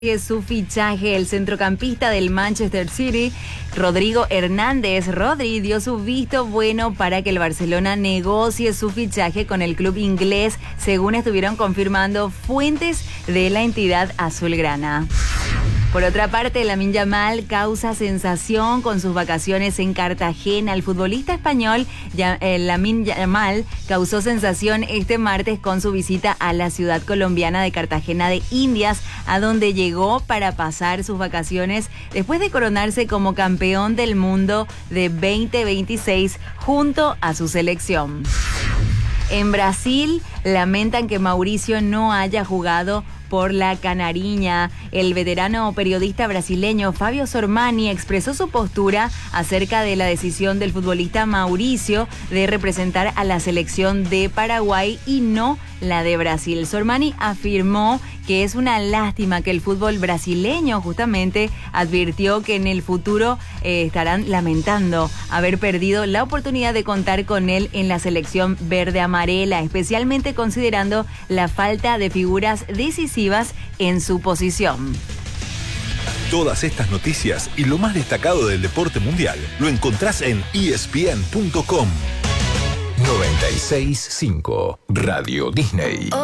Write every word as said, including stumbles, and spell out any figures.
Su fichaje, el centrocampista del Manchester City, Rodrigo Hernández. Rodri dio su visto bueno para que el Barcelona negocie su fichaje con el club inglés, según estuvieron confirmando fuentes de la entidad azulgrana. Por otra parte, Lamine Yamal causa sensación con sus vacaciones en Cartagena. El futbolista español eh, Lamine Yamal causó sensación este martes con su visita a la ciudad colombiana de Cartagena de Indias, a donde llegó para pasar sus vacaciones después de coronarse como campeón del mundo de veinte veintiséis junto a su selección. En Brasil lamentan que Mauricio no haya jugado por la Canariña. El veterano periodista brasileño Fabio Sormani expresó su postura acerca de la decisión del futbolista Mauricio de representar a la selección de Paraguay y no la de Brasil. Sormani afirmó que es una lástima que el fútbol brasileño justamente advirtió que en el futuro eh, estarán lamentando haber perdido la oportunidad de contar con él en la selección verde-amarela, especialmente considerando la falta de figuras decisivas en su posición. Todas estas noticias y lo más destacado del deporte mundial lo encontrás en E S P N punto com. noventa y seis punto cinco Radio Disney.